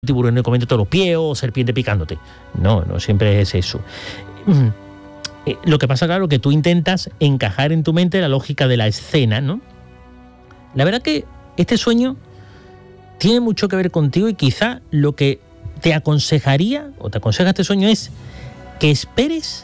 tiburón comiendo todos los pies o serpiente picándote. No siempre es eso. Lo que pasa, claro, que tú intentas encajar en tu mente la lógica de la escena, ¿no? La verdad que este sueño tiene mucho que ver contigo y quizá lo que te aconsejaría o te aconseja este sueño es que esperes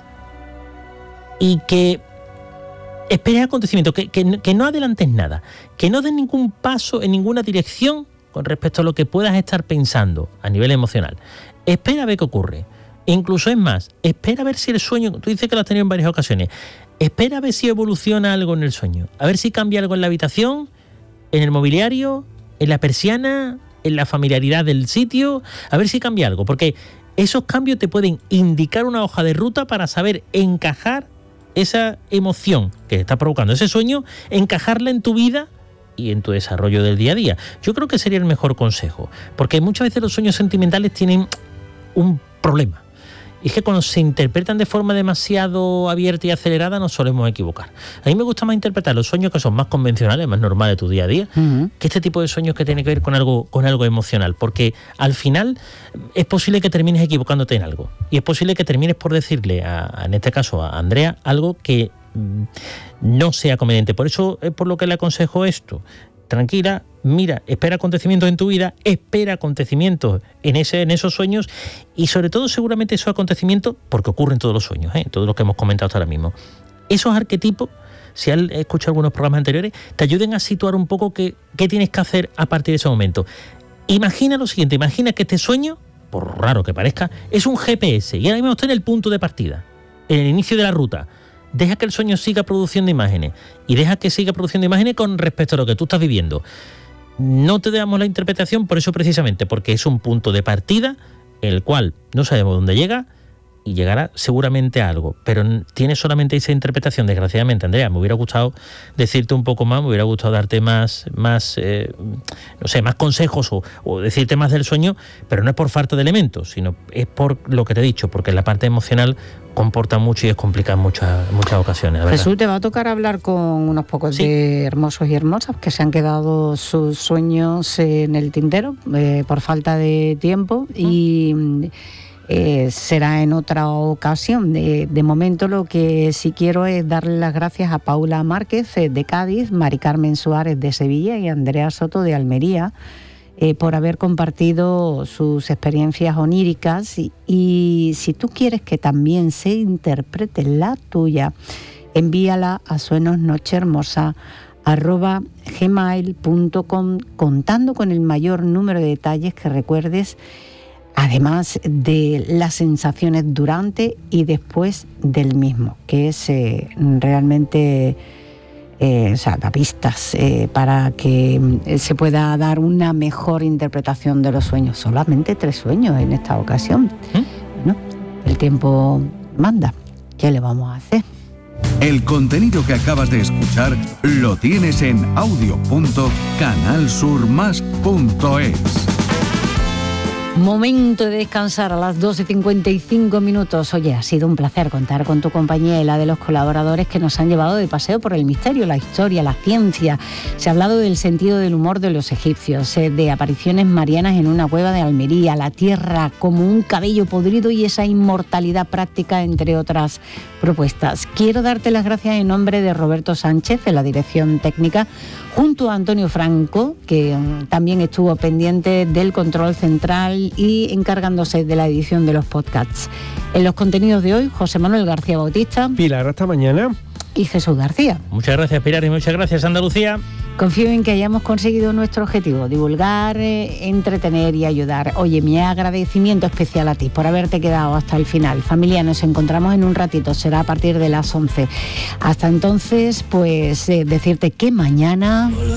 y que esperes acontecimientos, que no adelantes nada, que no des ningún paso en ninguna dirección con respecto a lo que puedas estar pensando a nivel emocional. Espera a ver qué ocurre. Incluso es más, espera a ver si el sueño, tú dices que lo has tenido en varias ocasiones, espera a ver si evoluciona algo en el sueño, a ver si cambia algo en la habitación, en el mobiliario, en la persiana, en la familiaridad del sitio, a ver si cambia algo, porque esos cambios te pueden indicar una hoja de ruta para saber encajar esa emoción que está provocando ese sueño, encajarla en tu vida y en tu desarrollo del día a día. Yo creo que sería el mejor consejo, porque muchas veces los sueños sentimentales tienen un problema. Y es que cuando se interpretan de forma demasiado abierta y acelerada nos solemos equivocar. A mí me gusta más interpretar los sueños que son más convencionales, más normales de tu día a día, que este tipo de sueños que tienen que ver con algo emocional, porque al final es posible que termines equivocándote en algo y es posible que termines por decirle, en este caso a Andrea, algo que no sea conveniente. Por eso es por lo que le aconsejo esto. Tranquila, mira, espera acontecimientos en tu vida, espera acontecimientos en esos sueños y sobre todo seguramente esos acontecimientos, porque ocurren todos los sueños, todos los que hemos comentado hasta ahora mismo. Esos arquetipos, si has escuchado algunos programas anteriores, te ayuden a situar un poco qué tienes que hacer a partir de ese momento. Imagina lo siguiente, imagina que este sueño, por raro que parezca, es un GPS y ahora mismo está en el punto de partida, en el inicio de la ruta. Deja que el sueño siga produciendo imágenes y deja que siga produciendo imágenes con respecto a lo que tú estás viviendo. No te damos la interpretación por eso precisamente, porque es un punto de partida el cual no sabemos dónde llega y llegará seguramente a algo, pero tiene solamente esa interpretación. Desgraciadamente, Andrea, me hubiera gustado decirte un poco más, me hubiera gustado darte más consejos o decirte más del sueño, pero no es por falta de elementos, sino es por lo que te he dicho, porque la parte emocional comporta mucho y es complicada en muchas ocasiones. Jesús, te va a tocar hablar con unos pocos de hermosos y hermosas que se han quedado sus sueños en el tintero por falta de tiempo y será en otra ocasión. De momento lo que sí quiero es darle las gracias a Paula Márquez de Cádiz, Mari Carmen Suárez de Sevilla y Andrea Soto de Almería por haber compartido sus experiencias oníricas y si tú quieres que también se interprete la tuya, envíala a suenosnochehermosa@gmail.com contando con el mayor número de detalles que recuerdes, además de las sensaciones durante y después del mismo, que es realmente da pistas para que se pueda dar una mejor interpretación de los sueños. Solamente 3 sueños en esta ocasión. Bueno, el tiempo manda. ¿Qué le vamos a hacer? El contenido que acabas de escuchar lo tienes en audio.canalsurmas.es. Momento de descansar a las 12:55. Oye, ha sido un placer contar con tu compañía y la de los colaboradores que nos han llevado de paseo por el misterio, la historia, la ciencia. Se ha hablado del sentido del humor de los egipcios, de apariciones marianas en una cueva de Almería, la tierra como un cabello podrido y esa inmortalidad práctica, entre otras propuestas. Quiero darte las gracias en nombre de Roberto Sánchez, de la dirección técnica, junto a Antonio Franco, que también estuvo pendiente del control central y encargándose de la edición de los podcasts. En los contenidos de hoy, José Manuel García Bautista. Pilar, hasta mañana. Y Jesús García. Muchas gracias, Pilar, y muchas gracias, Andalucía. Confío en que hayamos conseguido nuestro objetivo, divulgar, entretener y ayudar. Oye, mi agradecimiento especial a ti por haberte quedado hasta el final. Familia, nos encontramos en un ratito, será a partir de las 11. Hasta entonces, pues decirte que mañana